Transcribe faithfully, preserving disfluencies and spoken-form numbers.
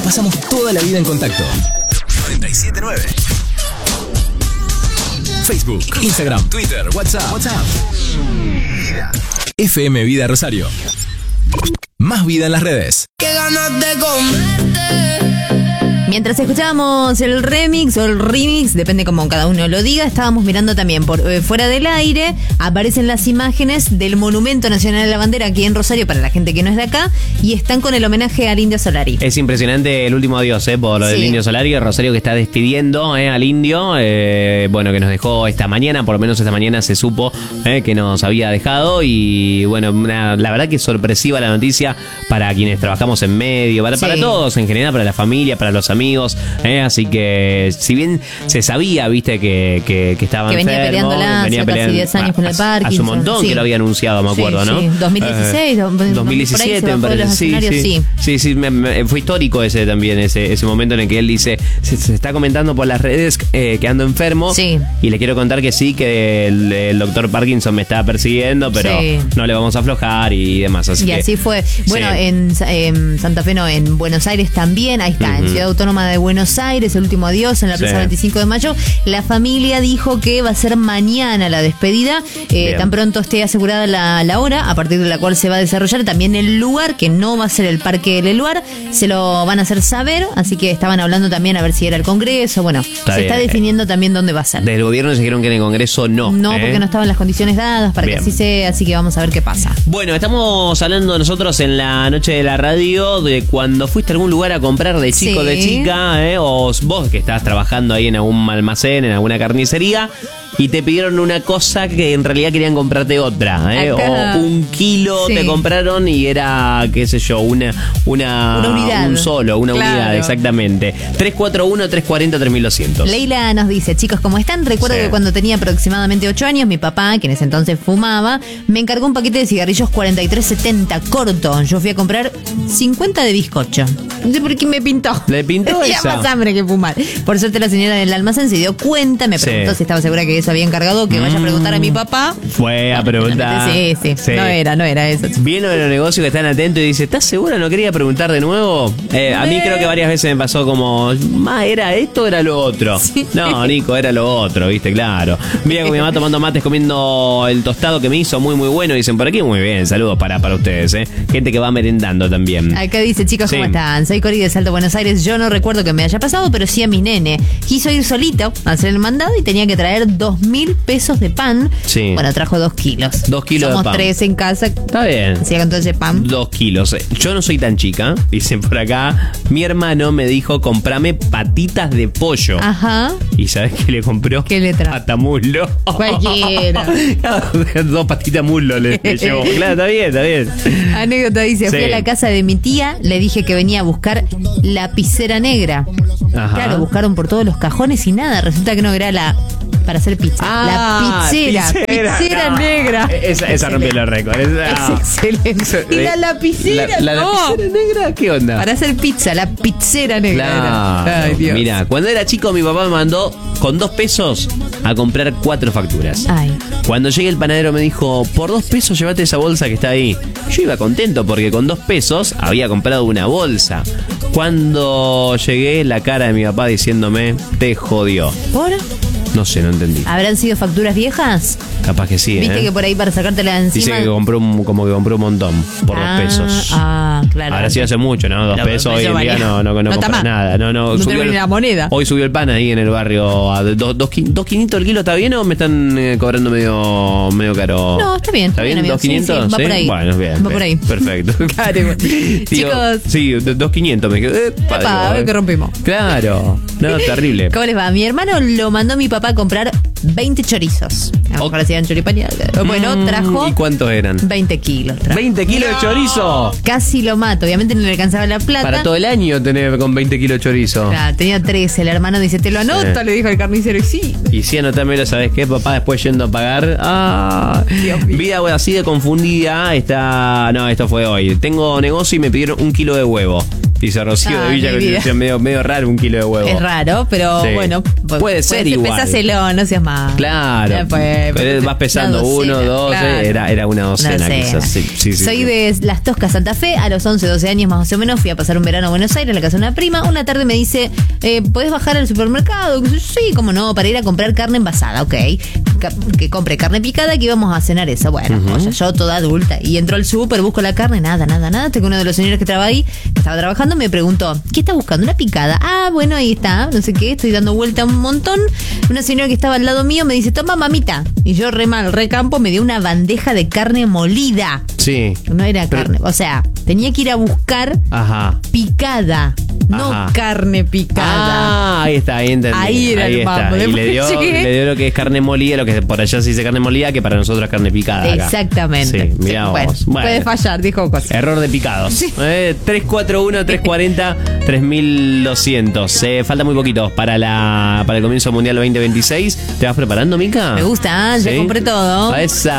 nos pasamos toda la vida en contacto. noventa y siete nueve Facebook, Instagram, Twitter, WhatsApp. WhatsApp. F M Vida Rosario. Más vida en las redes. Qué ganas de comerte. Mientras escuchábamos el remix o el remix, depende como cada uno lo diga, estábamos mirando también por eh, fuera del aire, aparecen las imágenes del Monumento Nacional de la Bandera aquí en Rosario para la gente que no es de acá y están con el homenaje al Indio Solari. Es impresionante el último adiós, eh, por lo Sí. del Indio Solari, Rosario que está despidiendo eh, al Indio, eh, bueno, que nos dejó esta mañana, por lo menos esta mañana se supo eh, que nos había dejado y bueno, una, la verdad que es sorpresiva la noticia para quienes trabajamos en medio, para, Sí. para todos en general, para la familia, para los amigos. Eh, así que si bien se sabía, viste, que, que, que estaba Que venía enfermo, peleándola hace casi diez años con el Parkinson. hace un montón Sí. que lo había anunciado, me Sí, acuerdo, ¿no? sí. dos mil dieciséis, Eh, do- por ahí dos mil diecisiete, se me bajó de parece. los Sí, escenarios, sí, sí. sí, sí, me- me- fue histórico ese también, ese, ese momento en el que él dice, se, se está comentando por las redes eh, que ando enfermo. Sí. Y le quiero contar que sí, que el, el doctor Parkinson me está persiguiendo, pero Sí. no le vamos a aflojar y demás. Así Y que, así fue. Bueno, sí. en, en Santa Fe no, en Buenos Aires también, ahí está, en Ujú. Ciudad Autónoma de Buenos Aires, el último adiós en la Plaza Sí. veinticinco de mayo. La familia dijo que va a ser mañana la despedida, eh, Bien. tan pronto esté asegurada la, la hora, a partir de la cual se va a desarrollar también el lugar, que no va a ser el Parque del Lugar, se lo van a hacer saber, así que estaban hablando también a ver si era el Congreso, bueno, Está se está bien. definiendo también dónde va a ser. Desde el gobierno dijeron que en el Congreso no. No, ¿eh? porque no estaban las condiciones dadas para Bien. que así sea, así que vamos a ver qué pasa. Bueno, estamos hablando nosotros en la noche de la radio de cuando fuiste a algún lugar a comprar de chico Sí. de chica, ¿eh? O vos que estás trabajando ahí en algún almacén, en alguna carnicería, y te pidieron una cosa que en realidad querían comprarte otra, ¿eh? Acá. O un kilo Sí. te compraron y era, qué sé yo, una, una, Una unidad. un solo, una Claro. unidad, exactamente. tres cuatro uno, tres cuatro cero, tres mil doscientos. Leila nos dice, chicos, ¿cómo están? Recuerdo Sí. que cuando tenía aproximadamente ocho años, mi papá, que en ese entonces fumaba, me encargó un paquete de cigarrillos cuarenta y tres setenta corto. Yo fui a comprar cincuenta de bizcocho. No sé por qué me pintó. ¿Le pintó Tenía esa? más hambre que fumar. Por suerte la señora del almacén se dio cuenta, me Sí. preguntó si estaba segura que eso había encargado, que vaya a preguntar a mi papá. Fue a preguntar. Sí, sí, Sí. no era, no era eso. Viene de los negocios que están atentos y dice, ¿estás segura? ¿No quería preguntar de nuevo? Eh, a mí creo que varias veces me pasó como, ma, ¿era esto o era lo otro? Sí. No, Nico, era lo otro, viste, claro. Mira con mi mamá tomando mates, comiendo el tostado que me hizo, muy, muy bueno. Dicen por aquí, muy bien, saludos para, para ustedes, ¿eh? Gente que va merendando también. Acá dice, chicos, ¿cómo Sí. están? Soy Cori de Salto, Buenos Aires. Yo no recuerdo que me haya pasado, pero sí a mi nene. Quiso ir solito a hacer el mandado y tenía que traer dos mil pesos de pan. Sí. Bueno, trajo dos kilos. Dos kilos de Somos pan. tres en casa. Está bien. Hacía con todo ese pan. Dos kilos. Yo no soy tan chica, dicen por acá. Mi hermano me dijo, comprame patitas de pollo. Ajá. ¿Y sabes qué le compró? ¿Qué le trajo? Patamuslo. Cualquiera. Dos patitas muslo le, le llevó. Claro, está bien, está bien. Anécdota dice, fui Sí. a la casa de mi tía, le dije que venía a buscar lapicera negra. Ajá. Claro, buscaron por todos los cajones y nada. Resulta que no era la para hacer pizza. Ah, la pizzera. pizzera, Pizzera no. negra. Esa, esa rompió los récords. Esa- Es excelente. Y la lapicera, La, la no. lapicera negra, ¿qué onda? Para hacer pizza, la pizzera negra. Claro. era. Ay, Dios. Mira, cuando era chico mi papá me mandó con dos pesos a comprar cuatro facturas. Ay. Cuando llegué el panadero me dijo, por dos pesos llévate esa bolsa que está ahí. Yo iba contento porque con dos pesos había comprado una bolsa. Cuando llegué, la cara de mi papá diciéndome, te jodió. ¿Por? No sé, no entendí. ¿Habrán sido facturas viejas? Capaz que sí, Viste ¿eh? que por ahí para sacártela de encima. Dice que compró un, como que compró un montón por Ah, dos pesos. Ah, claro. Ahora sí hace mucho, ¿no? Dos No, pesos pero hoy en eso día valía. no, no, no, No está compras más. nada. No, no, No subió tenemos el- ni la moneda. Hoy subió el pan ahí en el barrio a dos, dos, quin- dos quinientos el kilo, ¿está bien o me están eh, cobrando medio, medio caro? No, está bien. ¿Está bien? amigo. ¿dos Sí, quinientos? sí, va por ahí. Bueno, bien. Va bien. por ahí. Perfecto. Claro, igual. Digo, Chicos. Sí, dos quinientos me quedo. Epa, Epa, digo, a ver eh. qué rompimos. Claro. No, terrible. ¿Cómo les va? Mi hermano lo mandó mi papá a comprar veinte chorizos. A lo mejor Ok. hacían choripaña. Bueno, Mm, trajo ¿Y cuántos eran? veinte kilos. trajo. veinte kilos de chorizo. Casi lo mato. Obviamente no le alcanzaba la plata. Para todo el año tener con veinte kilos de chorizo. Claro, tenía trece. El hermano dice, te lo anoto, Sí. le dijo el carnicero. Y sí. Y sí, anotámelo, ¿sabes qué? Papá después yendo a pagar. Ah, Dios mío. vida bueno, así de confundida está. No, esto fue hoy. Tengo negocio y me pidieron un kilo de huevo. Dice Rocío Ah, de Villa mi vida. Constitución, medio, medio raro un kilo de huevo. Es raro, pero Sí. bueno. Puede ser igual. Pesáselo, no seas más. Claro, Ya, pues, pero vas pesando una docena, uno, dos, claro. eh, era, era una docena, Una docena. quizás. Sí, sí, sí, Soy sí. de Las Toscas, Santa Fe. A los once, doce años más o menos fui a pasar un verano a Buenos Aires, a la casa de una prima. Una tarde me dice, eh, ¿podés bajar al supermercado? Sí, cómo no, para ir a comprar carne envasada, ok. Ca- Que compre carne picada, que íbamos a cenar eso. Bueno, Ujú. o sea, yo toda adulta. Y entro al súper, busco la carne, nada, nada, nada. Tengo uno de los señores que estaba ahí, que estaba trabajando, me preguntó, ¿qué está buscando? ¿Una picada? Ah, bueno, ahí está, no sé qué, estoy dando vuelta un montón. Una señora que estaba al lado mío me dice, toma mamita. Y yo re mal, re campo, me dio una bandeja de carne molida. Sí. No era Pero- carne, o sea, tenía que ir a buscar Ajá. picada, no Ajá. carne picada. Ah, ahí está, ahí entendí. Ahí era el está. mambo. Y Después le dio, llegué. le dio lo que es carne molida, lo que por allá se dice carne molida, que para nosotros es carne picada. acá. Exactamente. Sí, mirá Sí, bueno, vos. Bueno. puede fallar, dijo cosas. Error de picados. Eh, tres cuatro uno, tres cuarenta, tres mil doscientos. Eh, falta muy poquito para la para el comienzo mundial veinte veintiséis. ¿Te vas preparando, Mica? Me gusta, ¿eh? Ya ¿Sí? compré todo. A esa.